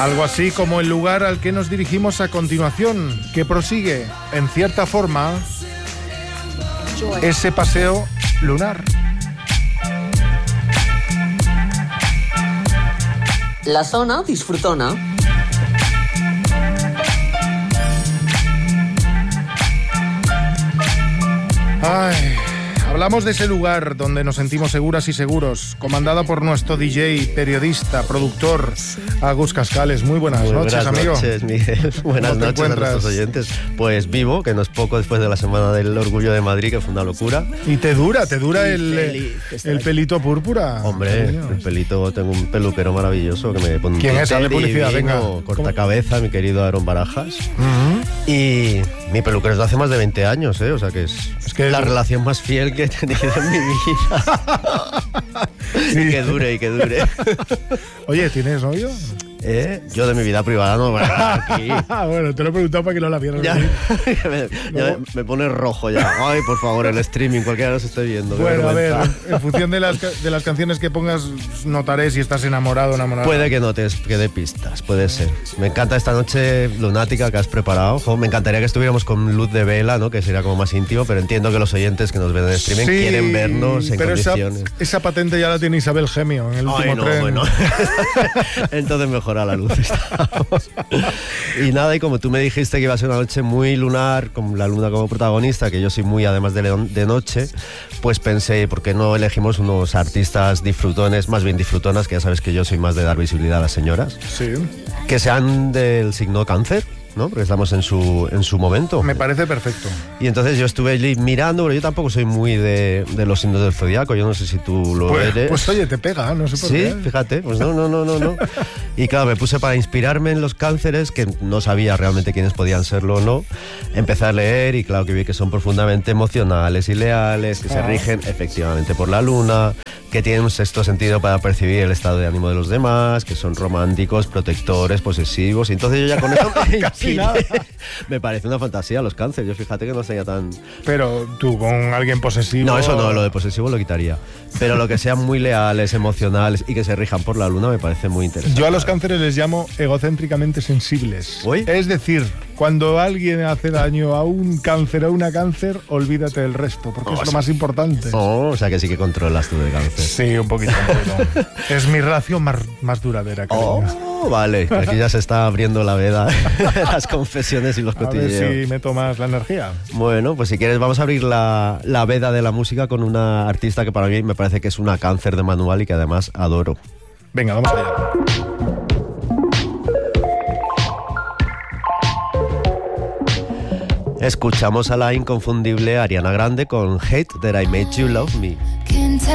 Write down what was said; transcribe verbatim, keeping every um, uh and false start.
Algo así como el lugar al que nos dirigimos a continuación, que prosigue, en cierta forma, ese paseo lunar. La zona disfrutona. Ay, hablamos de ese lugar donde nos sentimos seguras y seguros, comandado por nuestro D J, periodista, productor, Agus Cascales. Muy buenas Muy noches, buenas amigo. Noches, Miguel. Buenas noches a nuestros oyentes. Pues vivo, que no es poco después de la Semana del Orgullo de Madrid, que fue una locura. Y te dura, te dura Y el, feliz, el pelito púrpura. Hombre, el pelito, tengo un peluquero maravilloso que me pone un ¿Quién es? Hazle publicidad, divino, venga. corta cabeza, mi querido Aaron Barajas. Uh-huh. Y mi peluquero es de hace más de veinte años, ¿eh? O sea que es, Es que la es- relación más fiel que he tenido en mi vida. Sí. Y que dure, y que dure. Oye, ¿tienes novio? ¿Eh? Yo de mi vida privada no voy a hablar aquí. Bueno, te lo he preguntado para que no la vieras. Ya, venir. me, ya me pone rojo ya. Ay, por favor, el streaming, cualquiera nos esté viendo. qué Bueno, a ver, vergüenza. en función de las, ca- de las canciones que pongas, notaré si estás enamorado o enamorado. Puede que notes, que dé pistas, puede ser. Me encanta esta noche lunática que has preparado. Jo, me encantaría que estuviéramos con luz de vela, ¿no? Que sería como más íntimo, pero entiendo que los oyentes que nos ven en streaming Sí, quieren vernos en pero esa, condiciones. esa patente ya la tiene Isabel Gemio en el último Ay, no, tren. bueno. Entonces mejora la luz. Y nada, y como tú me dijiste que iba a ser una noche muy lunar, con la luna como protagonista, que yo soy muy además de, león- de noche, pues pensé, ¿por qué no elegimos unos artistas disfrutones, más bien disfrutonas, que ya sabes que yo soy más de dar visibilidad a las señoras, Sí, que sean del signo cáncer, ¿no? Porque estamos en su, en su momento. me parece perfecto. Y entonces yo estuve allí mirando, pero yo tampoco soy muy de, de los signos del zodiaco, yo no sé si tú lo Pues, eres. pues oye, te pega, no sé por Sí, qué. fíjate, pues no, no, no, no, no. Y claro, me puse para inspirarme en los cánceres, que no sabía realmente quiénes podían serlo o no. Empecé a leer y claro que vi que son profundamente emocionales y leales, que se Ah. rigen efectivamente por la luna, que tienen un sexto sentido para percibir el estado de ánimo de los demás, que son románticos, protectores, posesivos. Y entonces yo ya con eso me Casi inspiré. nada. Me parece una fantasía los cánceres. Yo fíjate que no sería tan... Pero tú con alguien posesivo... No, eso no, lo de posesivo lo quitaría. Pero lo que sean muy leales, emocionales y que se rijan por la luna me parece muy interesante. Yo a los cánceres les llamo egocéntricamente sensibles. ¿Uy? Es decir, cuando alguien hace daño a un cáncer o a una cáncer, olvídate del resto, porque Oh, es lo sí. más importante. Oh, o sea que sí que controlas tú de cáncer. Sí, un poquito. un poquito. Es mi relación más, más duradera, cariño. Oh, vale. Aquí ya se está abriendo la veda de las confesiones y los A ver cotilleos. si me tomas la energía. Bueno, pues si quieres vamos a abrir la, la veda de la música con una artista que para mí me parece que es una cáncer de manual y que además adoro. Venga, vamos allá. Escuchamos a la inconfundible Ariana Grande con Hate That I Made You Love Me.